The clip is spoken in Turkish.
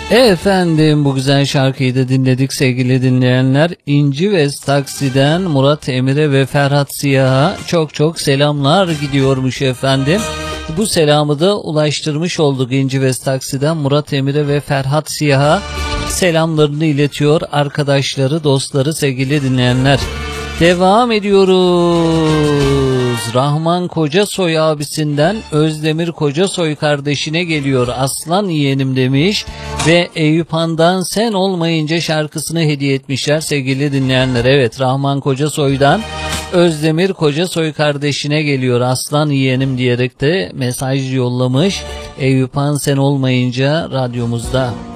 Efendim, bu güzel şarkıyı da dinledik sevgili dinleyenler. İnci ve Taksi'den Murat Emir'e ve Ferhat Siyah'a çok çok selamlar gidiyormuş efendim. Bu selamı da ulaştırmış olduk. İnci ve Taksi'den Murat Emir'e ve Ferhat Siyah'a selamlarını iletiyor arkadaşları, dostları, sevgili dinleyenler. Devam ediyoruz. Rahman Kocasoy abisinden Özdemir Kocasoy kardeşine geliyor. Aslan yeğenim demiş ve Eyüp Han'dan Sen Olmayınca şarkısını hediye etmişler sevgili dinleyenler. Evet, Rahman Kocasoy'dan Özdemir Kocasoy kardeşine geliyor. Aslan yeğenim diyerek de mesaj yollamış. Eyüp Han Sen Olmayınca radyomuzda.